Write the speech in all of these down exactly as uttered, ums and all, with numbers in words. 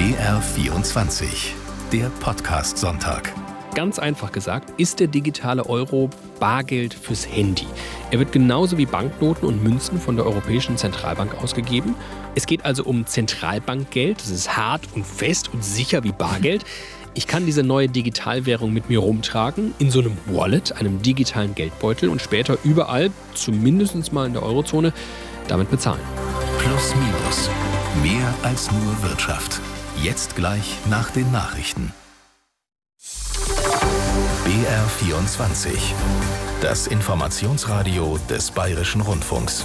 B R vierundzwanzig, der Podcast-Sonntag. Ganz einfach gesagt, ist der digitale Euro Bargeld fürs Handy. Er wird genauso wie Banknoten und Münzen von der Europäischen Zentralbank ausgegeben. Es geht also um Zentralbankgeld. Das ist hart und fest und sicher wie Bargeld. Ich kann diese neue Digitalwährung mit mir rumtragen, in so einem Wallet, einem digitalen Geldbeutel und später überall, zumindest mal in der Eurozone, damit bezahlen. Plus minus. Mehr als nur Wirtschaft. Jetzt gleich nach den Nachrichten. B R vierundzwanzig. Das Informationsradio des Bayerischen Rundfunks.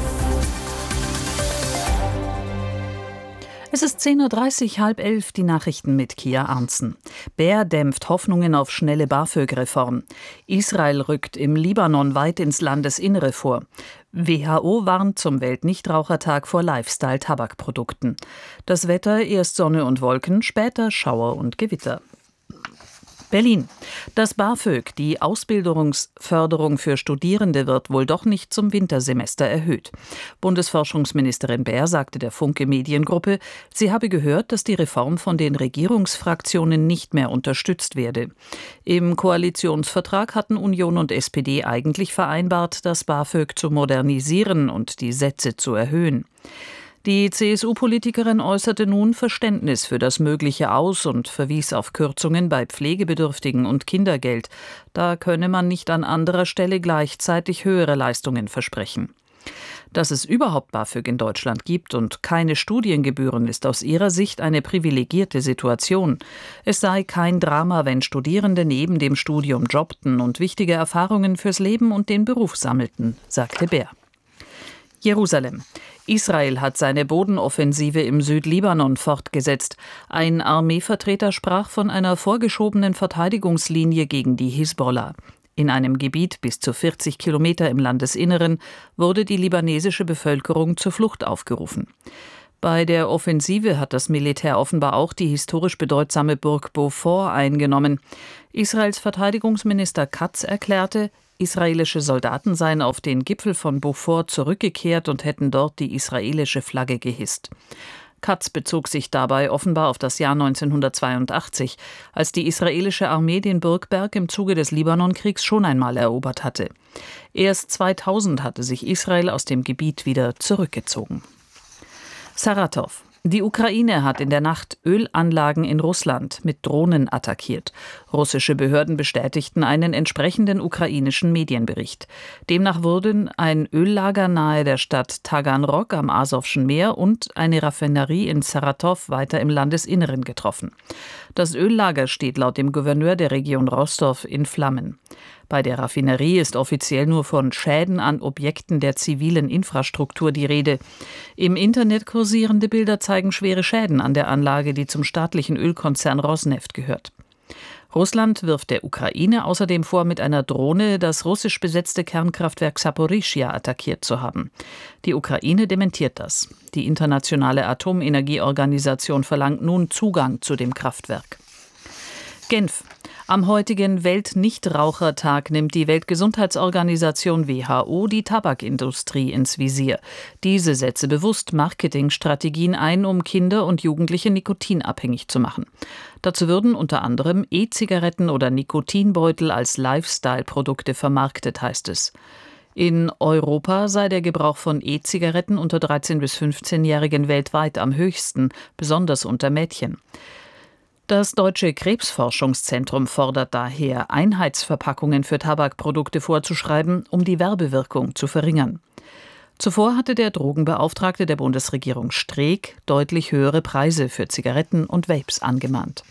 Es ist zehn Uhr dreißig, halb elf, die Nachrichten mit Kia Arntzen. Bär dämpft Hoffnungen auf schnelle BAföG-Reform. Israel rückt im Libanon weit ins Landesinnere vor. W H O warnt zum Weltnichtrauchertag vor Lifestyle-Tabakprodukten. Das Wetter, erst Sonne und Wolken, später Schauer und Gewitter. Berlin. Das BAföG, die Ausbildungsförderung für Studierende, wird wohl doch nicht zum Wintersemester erhöht. Bundesforschungsministerin Baer sagte der Funke Mediengruppe, sie habe gehört, dass die Reform von den Regierungsfraktionen nicht mehr unterstützt werde. Im Koalitionsvertrag hatten Union und S P D eigentlich vereinbart, das BAföG zu modernisieren und die Sätze zu erhöhen. Die C S U-Politikerin äußerte nun Verständnis für das mögliche Aus und verwies auf Kürzungen bei Pflegebedürftigen und Kindergeld. Da könne man nicht an anderer Stelle gleichzeitig höhere Leistungen versprechen. Dass es überhaupt BAföG in Deutschland gibt und keine Studiengebühren, ist aus ihrer Sicht eine privilegierte Situation. Es sei kein Drama, wenn Studierende neben dem Studium jobbten und wichtige Erfahrungen fürs Leben und den Beruf sammelten, sagte Baer. Jerusalem. Israel hat seine Bodenoffensive im Südlibanon fortgesetzt. Ein Armeevertreter sprach von einer vorgeschobenen Verteidigungslinie gegen die Hisbollah. In einem Gebiet bis zu vierzig Kilometer im Landesinneren wurde die libanesische Bevölkerung zur Flucht aufgerufen. Bei der Offensive hat das Militär offenbar auch die historisch bedeutsame Burg Beaufort eingenommen. Israels Verteidigungsminister Katz erklärte, israelische Soldaten seien auf den Gipfel von Beaufort zurückgekehrt und hätten dort die israelische Flagge gehisst. Katz bezog sich dabei offenbar auf das Jahr neunzehnhundertzweiundachtzig, als die israelische Armee den Burgberg im Zuge des Libanonkriegs schon einmal erobert hatte. Erst zweitausend hatte sich Israel aus dem Gebiet wieder zurückgezogen. Saratow. Die Ukraine hat in der Nacht Ölanlagen in Russland mit Drohnen attackiert. Russische Behörden bestätigten einen entsprechenden ukrainischen Medienbericht. Demnach wurden ein Öllager nahe der Stadt Taganrog am Asowschen Meer und eine Raffinerie in Saratow weiter im Landesinneren getroffen. Das Öllager steht laut dem Gouverneur der Region Rostow in Flammen. Bei der Raffinerie ist offiziell nur von Schäden an Objekten der zivilen Infrastruktur die Rede. Im Internet kursierende Bilder zeigen schwere Schäden an der Anlage, die zum staatlichen Ölkonzern Rosneft gehört. Russland wirft der Ukraine außerdem vor, mit einer Drohne das russisch besetzte Kernkraftwerk Saporischschja attackiert zu haben. Die Ukraine dementiert das. Die Internationale Atomenergieorganisation verlangt nun Zugang zu dem Kraftwerk. Genf. Am heutigen Weltnichtrauchertag nimmt die Weltgesundheitsorganisation W H O die Tabakindustrie ins Visier. Diese setze bewusst Marketingstrategien ein, um Kinder und Jugendliche nikotinabhängig zu machen. Dazu würden unter anderem E-Zigaretten oder Nikotinbeutel als Lifestyle-Produkte vermarktet, heißt es. In Europa sei der Gebrauch von E-Zigaretten unter dreizehn- bis fünfzehnjährigen weltweit am höchsten, besonders unter Mädchen. Das Deutsche Krebsforschungszentrum fordert daher, Einheitsverpackungen für Tabakprodukte vorzuschreiben, um die Werbewirkung zu verringern. Zuvor hatte der Drogenbeauftragte der Bundesregierung Streeck deutlich höhere Preise für Zigaretten und Vapes angemahnt.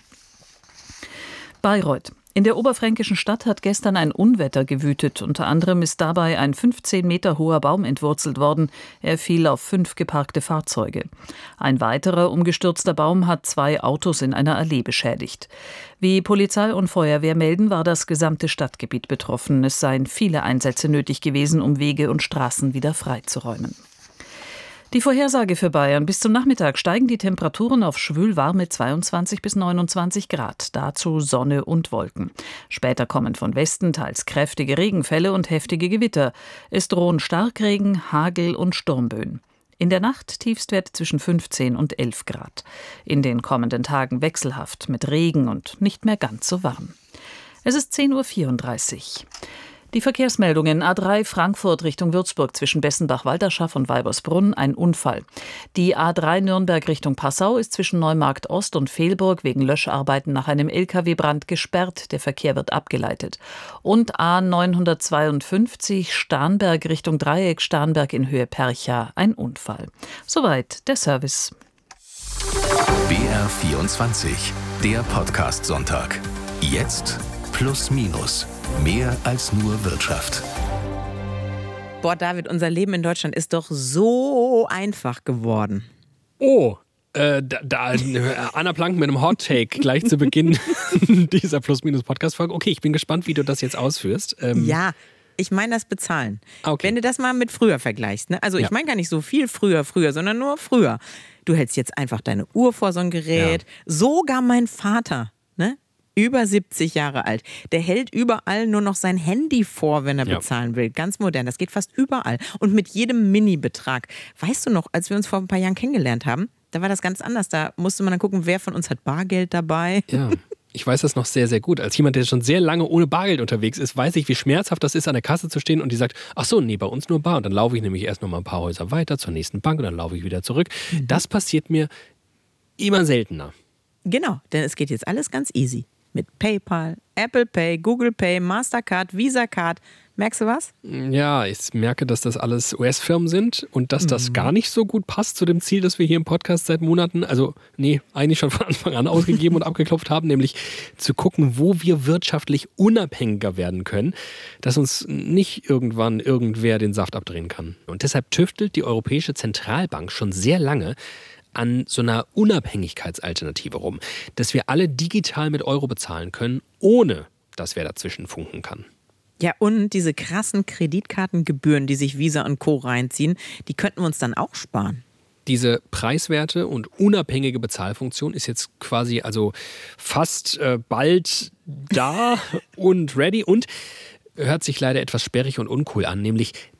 Bayreuth. In der oberfränkischen Stadt hat gestern ein Unwetter gewütet. Unter anderem ist dabei ein fünfzehn Meter hoher Baum entwurzelt worden. Er fiel auf fünf geparkte Fahrzeuge. Ein weiterer umgestürzter Baum hat zwei Autos in einer Allee beschädigt. Wie Polizei und Feuerwehr melden, war das gesamte Stadtgebiet betroffen. Es seien viele Einsätze nötig gewesen, um Wege und Straßen wieder freizuräumen. Die Vorhersage für Bayern: Bis zum Nachmittag steigen die Temperaturen auf schwül warme zweiundzwanzig bis neunundzwanzig Grad. Dazu Sonne und Wolken. Später kommen von Westen teils kräftige Regenfälle und heftige Gewitter. Es drohen Starkregen, Hagel und Sturmböen. In der Nacht Tiefstwerte zwischen fünfzehn und elf Grad. In den kommenden Tagen wechselhaft mit Regen und nicht mehr ganz so warm. Es ist zehn Uhr vierunddreißig. Die Verkehrsmeldungen: A drei Frankfurt Richtung Würzburg zwischen Bessenbach-Walderschaff und Weibersbrunn ein Unfall. Die A drei Nürnberg Richtung Passau ist zwischen Neumarkt Ost und Vehlburg wegen Löscharbeiten nach einem L K W-Brand gesperrt. Der Verkehr wird abgeleitet. Und A neunhundertzweiundfünfzig Starnberg Richtung Dreieck Starnberg in Höhe Percha ein Unfall. Soweit der Service. B R vierundzwanzig, der Podcast-Sonntag. Jetzt plus minus. Mehr als nur Wirtschaft. Boah, David, unser Leben in Deutschland ist doch so einfach geworden. Oh, äh, da, da Anna Plank mit einem Hot Take gleich zu Beginn dieser Plus-Minus-Podcast-Folge. Okay, ich bin gespannt, wie du das jetzt ausführst. Ähm, ja, ich meine das Bezahlen. Okay. Wenn du das mal mit früher vergleichst, ne? Also ich Ja. meine gar nicht so viel früher, früher, sondern nur früher. Du hältst jetzt einfach deine Uhr vor so ein Gerät. Ja. Sogar mein Vater, ne? Über siebzig Jahre alt. Der hält überall nur noch sein Handy vor, wenn er Ja. bezahlen will. Ganz modern. Das geht fast überall. Und mit jedem Mini-Betrag. Weißt du noch, als wir uns vor ein paar Jahren kennengelernt haben, da war das ganz anders. Da musste man dann gucken, wer von uns hat Bargeld dabei. Ja, ich weiß das noch sehr, sehr gut. Als jemand, der schon sehr lange ohne Bargeld unterwegs ist, weiß ich, wie schmerzhaft das ist, an der Kasse zu stehen und die sagt, ach so, nee, bei uns nur Bar. Und dann laufe ich nämlich erst noch mal ein paar Häuser weiter zur nächsten Bank und dann laufe ich wieder zurück. Das passiert mir immer seltener. Genau, denn es geht jetzt alles ganz easy. Mit PayPal, Apple Pay, Google Pay, Mastercard, Visa Card. Merkst du was? Ja, ich merke, dass das alles U S-Firmen sind und dass das gar nicht so gut passt zu dem Ziel, das wir hier im Podcast seit Monaten, also nee, eigentlich schon von Anfang an ausgegeben und abgeklopft haben, nämlich zu gucken, wo wir wirtschaftlich unabhängiger werden können, dass uns nicht irgendwann irgendwer den Saft abdrehen kann. Und deshalb tüftelt die Europäische Zentralbank schon sehr lange an so einer Unabhängigkeitsalternative rum, dass wir alle digital mit Euro bezahlen können, ohne dass wer dazwischen funken kann. Ja, und diese krassen Kreditkartengebühren, die sich Visa und Co. reinziehen, die könnten wir uns dann auch sparen. Diese preiswerte und unabhängige Bezahlfunktion ist jetzt quasi also fast äh, bald da und ready und hört sich leider etwas sperrig und uncool an, nämlich